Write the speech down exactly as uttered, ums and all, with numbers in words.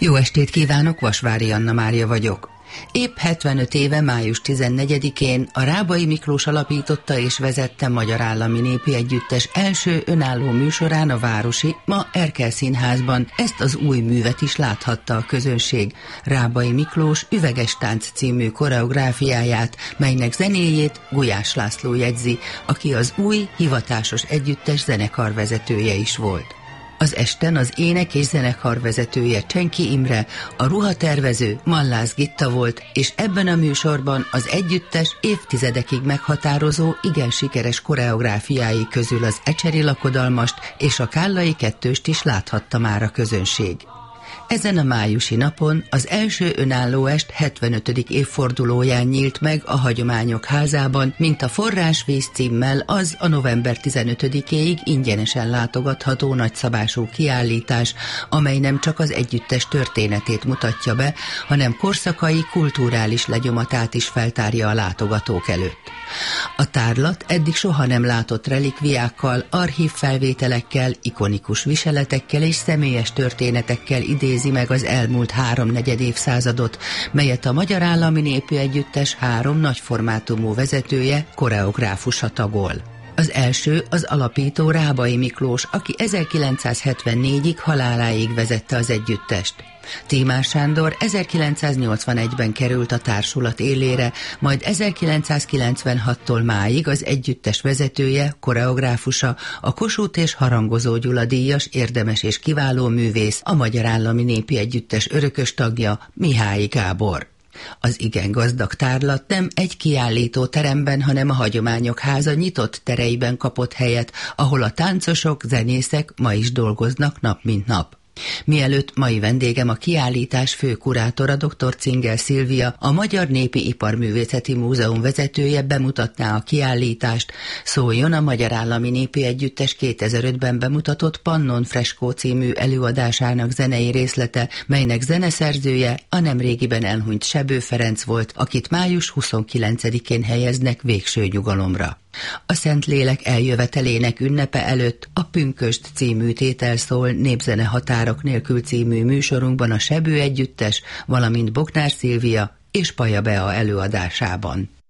Jó estét kívánok, Vasvári Anna Mária vagyok. Épp hetvenöt éve, május tizennegyedikén a Rábai Miklós alapította és vezette Magyar Állami Népi Együttes első önálló műsorán a városi, ma Erkel Színházban ezt az új művet is láthatta a közönség. Rábai Miklós Üveges tánc című koreográfiáját, melynek zenéjét Gulyás László jegyzi, aki az új hivatásos együttes zenekarvezetője is volt. Az esten az ének és zenekar vezetője Csenki Imre, a ruhatervező Mallász Gitta volt, és ebben a műsorban az együttes évtizedekig meghatározó, igen sikeres koreográfiái közül az Ecseri lakodalmast és a Kállai kettőst is láthatta már a közönség. Ezen a májusi napon az első önálló est hetvenötödik évfordulóján nyílt meg a Hagyományok Házában, mint a Forrásvíz címmel az a november tizenötödikéig ingyenesen látogatható nagyszabású kiállítás, amely nem csak az együttes történetét mutatja be, hanem korszakai kulturális legyomatát is feltárja a látogatók előtt. A tárlat eddig soha nem látott relikviákkal, archív felvételekkel, ikonikus viseletekkel és személyes történetekkel idézi meg az elmúlt háromnegyed évszázadot, melyet a Magyar Állami Népi Együttes három nagyformátumú vezetője, koreográfusa tagol. Az első az alapító Rábai Miklós, aki ezerkilencszázhetvennégyig haláláig vezette az együttest. Tímár Sándor ezerkilencszáznyolcvanegyben került a társulat élére, majd ezerkilencszázkilencvenhattól máig az együttes vezetője, koreográfusa, a Kossuth és Harangozó Gyula díjas, érdemes és kiváló művész, a Magyar Állami Népi Együttes örökös tagja, Mihályi Gábor. Az igen gazdag tárlat nem egy kiállító teremben, hanem a Hagyományok Háza nyitott tereiben kapott helyet, ahol a táncosok, zenészek ma is dolgoznak nap mint nap. Mielőtt mai vendégem a kiállítás fő kurátora, dr. Cingel Szilvia, a Magyar Népi Iparművészeti Múzeum vezetője bemutatná a kiállítást, szóljon a Magyar Állami Népi Együttes kétezer-ötben bemutatott Pannon Freskó című előadásának zenei részlete, melynek zeneszerzője a nemrégiben elhunyt Sebő Ferenc volt, akit május huszonkilencedikén helyeznek végső nyugalomra. A Szentlélek eljövetelének ünnepe előtt a Pünkösd című tétel szól Népzene határok nélkül című műsorunkban a Sebő Együttes, valamint Bognár Szilvia és Paja Bea előadásában.